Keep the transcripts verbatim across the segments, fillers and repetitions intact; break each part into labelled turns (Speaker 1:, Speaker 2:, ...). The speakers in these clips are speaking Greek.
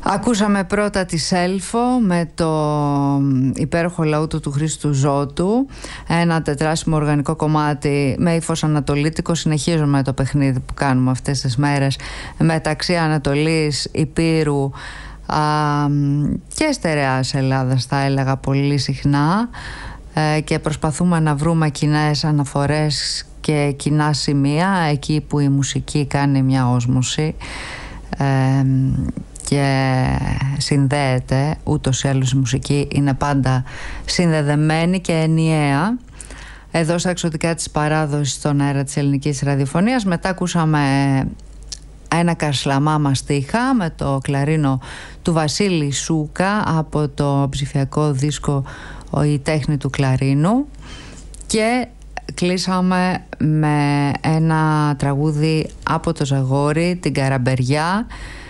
Speaker 1: Ακούσαμε πρώτα τη Σέλφο με το υπέροχο λαούτο του Χρήστου Ζώτου, ένα τετράσιμο οργανικό κομμάτι με ύφος ανατολίτικο. Συνεχίζουμε το παιχνίδι που κάνουμε αυτές τις μέρες μεταξύ Ανατολής, Υπήρου α, και στερεάς Ελλάδας, θα έλεγα πολύ συχνά, ε, και προσπαθούμε να βρούμε κοινές αναφορές και κοινά σημεία εκεί που η μουσική κάνει μια όσμωση ε, και συνδέεται. Ούτως ή άλλως η μουσική είναι πάντα συνδεδεμένη και ενιαία. Εδώ στα εξωτικά της παράδοσης στον αέρα της ελληνικής ραδιοφωνίας. Μετά ακούσαμε ένα καρσλαμά μαστίχα με το κλαρίνο του Βασίλη Σούκα από το ψηφιακό δίσκο «Η τέχνη του κλαρίνου», και κλείσαμε με ένα τραγούδι από το Ζαγόρι, την Καραμπεριά,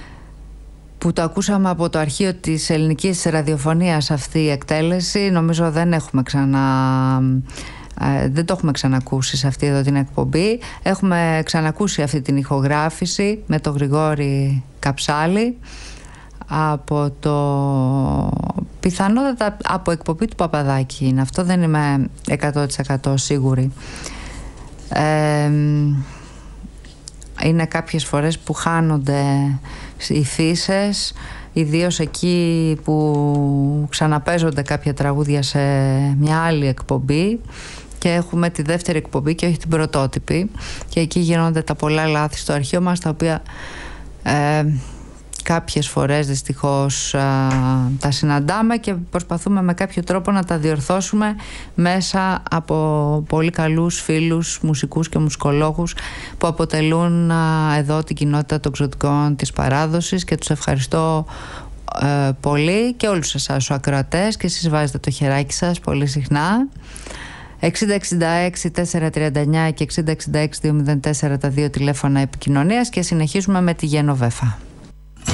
Speaker 1: που το ακούσαμε από το αρχείο της ελληνικής ραδιοφωνίας. Αυτή η εκτέλεση νομίζω δεν έχουμε ξανα... δεν το έχουμε ξανακούσει σε αυτή εδώ την εκπομπή. Έχουμε ξανακούσει αυτή την ηχογράφηση με το Γρηγόρη Καψάλη από το... πιθανότατα από εκπομπή του Παπαδάκη είναι αυτό, δεν είμαι εκατό τοις εκατό σίγουρη. ε, Είναι κάποιες φορές που χάνονται οι φύσες, ιδίως εκεί που ξαναπαίζονται κάποια τραγούδια σε μια άλλη εκπομπή και έχουμε τη δεύτερη εκπομπή και όχι την πρωτότυπη, και εκεί γίνονται τα πολλά λάθη στο αρχείο μας, τα οποία ε, κάποιες φορές δυστυχώς α, τα συναντάμε και προσπαθούμε με κάποιο τρόπο να τα διορθώσουμε μέσα από πολύ καλούς φίλους μουσικούς και μουσικολόγους που αποτελούν α, εδώ την κοινότητα των ξωτικών της παράδοσης, και τους ευχαριστώ ε, πολύ, και όλους εσάς τους ακροατές, και εσείς βάζετε το χεράκι σας πολύ συχνά. εξήντα εξήντα έξι τετρακόσια τριάντα εννιά και εξήντα εξήντα έξι διακόσια τέσσερα τα δύο τηλέφωνα επικοινωνίας, και συνεχίζουμε με τη Γενοβέφα.